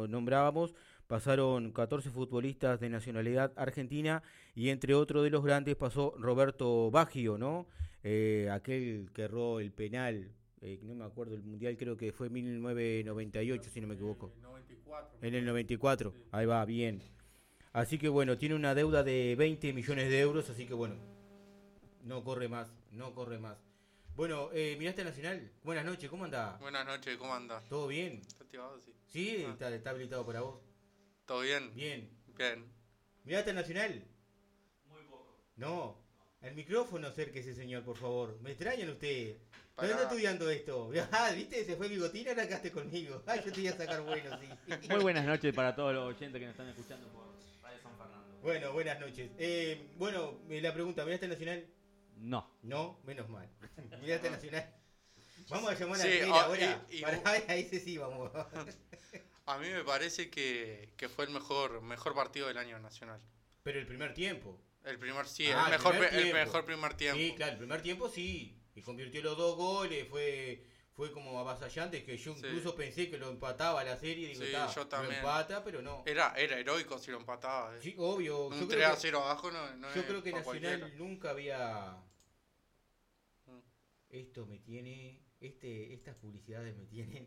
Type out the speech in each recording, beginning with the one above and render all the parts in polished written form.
nombrábamos, pasaron 14 futbolistas de nacionalidad argentina y entre otros de los grandes pasó Roberto Baggio, ¿no? Aquel que erró el penal, no me acuerdo el mundial, creo que fue 1998, si no me equivoco. 94, me En el parece. 94, Sí. ahí va, bien. Así que bueno, tiene una deuda de 20 millones de euros, así que bueno, no corre más, no corre más. Bueno, ¿miraste Nacional? Buenas noches, ¿cómo anda? Buenas noches, ¿cómo andás? ¿Todo bien? ¿Está activado? Sí. ¿Sí? Ah, ¿Está habilitado para vos? ¿todo bien? Bien. Bien. ¿Miraste Nacional? No. El micrófono acérquese, señor, por favor. Me extrañan ustedes. ¿Dónde está Para. estudiando esto? Ah, ¿viste? Se fue Bigotín, ahora quedaste conmigo. Ah, yo te iba a sacar bueno, sí. Muy buenas noches para todos los oyentes que nos están escuchando por Radio San Fernando. Bueno, buenas noches. Bueno, la pregunta, ¿miraste Nacional? No. No, menos mal. ¿Miraste Nacional? Vamos a llamar a Sí, Tela ahora. y Para ver, ahí sí vamos. a mí me parece que fue el mejor partido del año nacional. Pero el primer tiempo. El primer, sí, Ah, el tiempo. mejor primer tiempo. Sí, claro, el primer tiempo sí. Y convirtió los dos goles, fue como avasallante, que yo Sí. incluso pensé que lo empataba la serie. Digo, Sí, "Ta, yo lo también. empata, pero no. Era heroico si lo empataba. Sí, obvio. Un 3 a 0 abajo no Yo es creo que para Nacional cualquiera. nunca había... Mm. Esto me tiene... estas publicidades me tienen...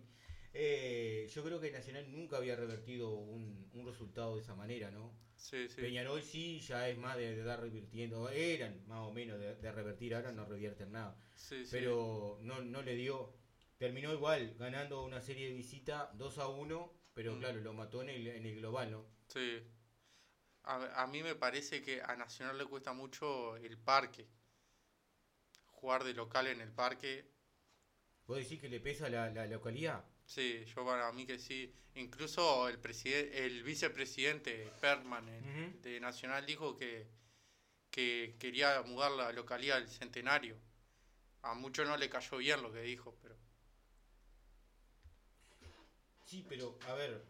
yo creo que Nacional nunca había revertido un resultado de esa manera, ¿no? Sí, sí. Peñarol sí, ya es más de dar revirtiendo. Eran más o menos de revertir, ahora no revierten nada. Sí, sí. Pero no le dio. Terminó igual, ganando una serie de visita 2-1, pero Mm. claro, lo mató en el global, ¿no? Sí. A mí me parece que a Nacional le cuesta mucho el parque. Jugar de local en el parque. ¿Vos decís que le pesa la localidad? Sí, yo para mí que sí. Incluso el vicepresidente Perman Ujú. de Nacional dijo que quería mudar la localidad del Centenario. A muchos no le cayó bien lo que dijo, pero Sí, pero a ver,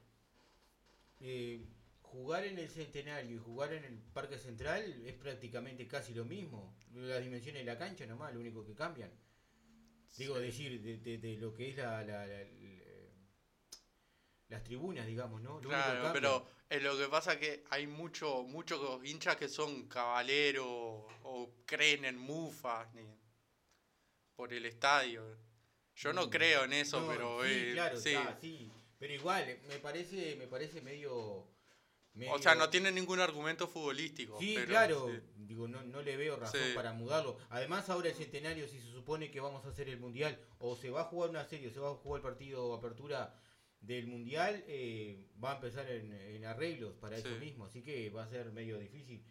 jugar en el Centenario y jugar en el Parque Central es prácticamente casi lo mismo. Las dimensiones de la cancha nomás, lo único que cambian. Digo, sí. decir, de lo que es las tribunas, digamos, ¿no? Lo único que Claro, cambia. pero lo que pasa que hay muchos hinchas que son cabaleros o creen en mufas por el estadio. Yo no creo en eso, No, pero sí, claro, sí. está, sí. Pero igual, me parece O sea, no medio. tiene ningún argumento futbolístico, Sí, pero sí. claro, digo, no le veo razón Sí, para mudarlo. Además, ahora el Centenario, si se supone que vamos a hacer el Mundial, o se va a jugar una serie, o se va a jugar el partido apertura del Mundial, va a empezar en arreglos para sí. eso mismo, así que va a ser medio difícil.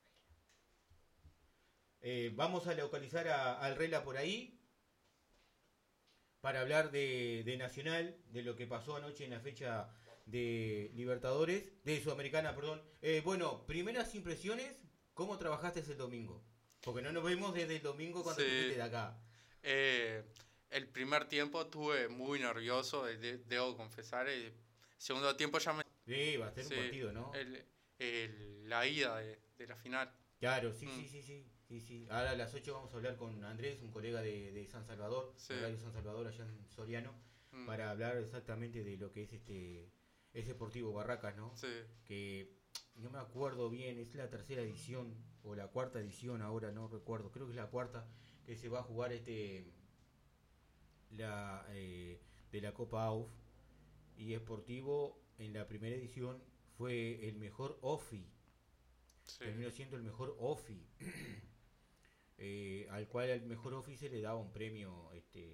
Vamos a localizar al Rela por ahí para hablar de Nacional, de lo que pasó anoche en la fecha de Libertadores, de Sudamericana, perdón. Bueno, primeras impresiones, ¿cómo trabajaste ese domingo? Porque no nos vemos desde el domingo cuando te fuiste Sí. de acá. Eh, el primer tiempo estuve muy nervioso, debo confesar. El segundo tiempo ya me... Sí, va a ser un Sí, partido, ¿no? la ida de la final. Claro, sí, Mm, sí, sí, sí, sí, sí. Ahora a las 8 vamos a hablar con Andrés, un colega de San Salvador, sí. de Radio San Salvador allá en Soriano, Mm, para hablar exactamente de lo que es ese Deportivo Barracas, ¿no? sí. Que no me acuerdo bien, es la tercera edición o la cuarta edición ahora, no recuerdo, creo que es la cuarta que se va a jugar la de la Copa AUF y Sportivo en la primera edición fue el mejor OFI, Sí. terminó siendo el mejor OFI, al cual al mejor OFI se le daba un premio,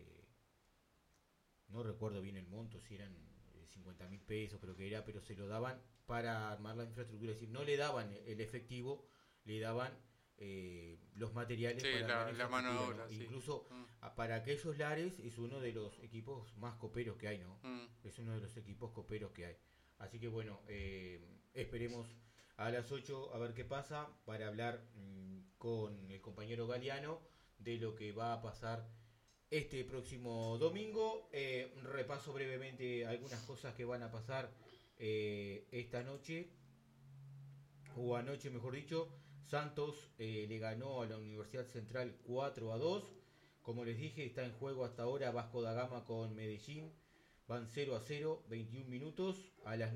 no recuerdo bien el monto, si eran 50.000 pesos, creo que era, pero se lo daban para armar la infraestructura, es decir, no le daban el efectivo, le daban los materiales Sí, para armar la la mano de infraestructura, obra, ¿no? sí. Incluso Mm, para aquellos lares es uno de los equipos más coperos que hay, ¿no? mm, Es uno de los equipos coperos que hay. Así que bueno, esperemos a las 8 a ver qué pasa para hablar con el compañero Galeano de lo que va a pasar este próximo domingo. Repaso brevemente algunas cosas que van a pasar esta noche, o anoche mejor dicho. Santos le ganó a la Universidad Central 4-2. Como les dije, está en juego hasta ahora Vasco da Gama con Medellín. Van 0-0, 21 minutos. A las